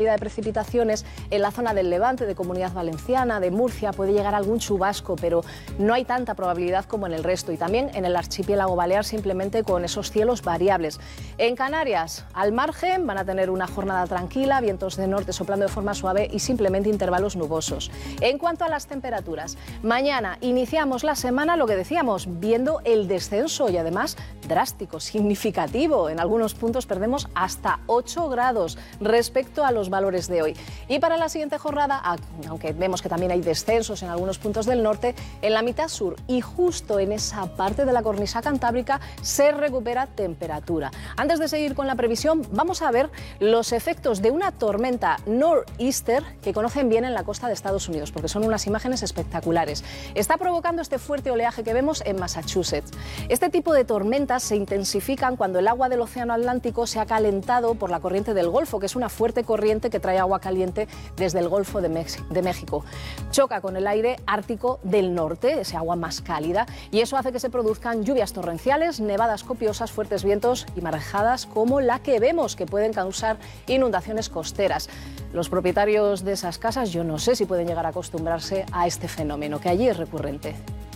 probabilidad de precipitaciones en la zona del Levante, de Comunidad Valenciana, de Murcia, puede llegar algún chubasco, pero no hay tanta probabilidad como en el resto, y también en el archipiélago balear, simplemente con esos cielos variables. En Canarias, al margen, van a tener una jornada tranquila, vientos de norte soplando de forma suave y simplemente intervalos nubosos. En cuanto a las temperaturas, mañana iniciamos la semana, lo que decíamos, viendo el descenso y además drástico, significativo. En algunos puntos perdemos hasta 8 grados respecto a los valores de hoy. Y para la siguiente jornada, aunque vemos que también hay descensos en algunos puntos del norte, en la mitad sur y justo en esa parte de la cornisa cantábrica se recupera temperatura. Antes de seguir con la previsión, vamos a ver los efectos de una tormenta nor'easter que conocen bien en la costa de Estados Unidos, porque son unas imágenes espectaculares. Está provocando este fuerte oleaje que vemos en Massachusetts. Este tipo de tormentas se intensifican cuando el agua del océano Atlántico se ha calentado por la corriente del Golfo, que es una fuerte corriente que trae agua caliente desde el Golfo de México. Choca con el aire ártico del norte, ese agua más cálida, y eso hace que se produzcan lluvias torrenciales, nevadas copiosas, fuertes vientos y marejadas como la que vemos, que pueden causar inundaciones costeras. Los propietarios de esas casas, yo no sé si pueden llegar a acostumbrarse a este fenómeno, que allí es recurrente.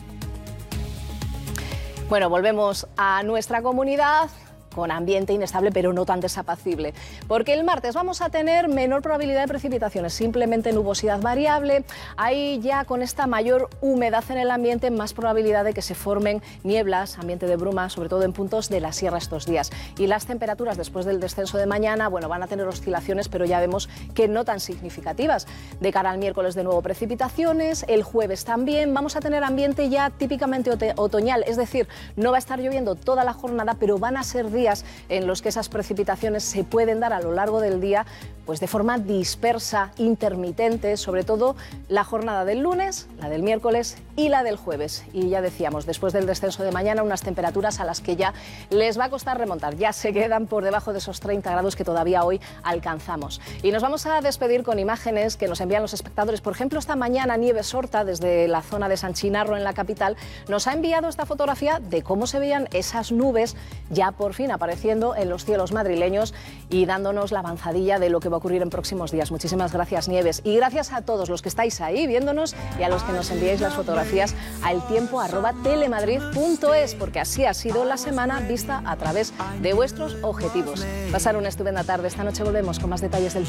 Bueno, volvemos a nuestra comunidad con ambiente inestable, pero no tan desapacible, porque el martes vamos a tener menor probabilidad de precipitaciones, simplemente nubosidad variable. Hay ya con esta mayor humedad en el ambiente más probabilidad de que se formen nieblas, ambiente de bruma, sobre todo en puntos de la sierra estos días. Y las temperaturas después del descenso de mañana, bueno, van a tener oscilaciones, pero ya vemos que no tan significativas. De cara al miércoles de nuevo precipitaciones, el jueves también vamos a tener ambiente ya típicamente otoñal, es decir, no va a estar lloviendo toda la jornada, pero van a ser días en los que esas precipitaciones se pueden dar a lo largo del día, pues de forma dispersa, intermitente, sobre todo la jornada del lunes, la del miércoles y la del jueves. Y ya decíamos, después del descenso de mañana, unas temperaturas a las que ya les va a costar remontar. Ya se quedan por debajo de esos 30 grados que todavía hoy alcanzamos. Y nos vamos a despedir con imágenes que nos envían los espectadores. Por ejemplo, esta mañana Nieves Horta, desde la zona de San Chinarro, en la capital, nos ha enviado esta fotografía de cómo se veían esas nubes ya por fin apareciendo en los cielos madrileños y dándonos la avanzadilla de lo que va a ocurrir en próximos días. Muchísimas gracias, Nieves, y gracias a todos los que estáis ahí viéndonos y a los que nos enviáis las fotografías a eltiempo@telemadrid.es, porque así ha sido la semana vista a través de vuestros objetivos. Pasar una estupenda tarde. Esta noche volvemos con más detalles del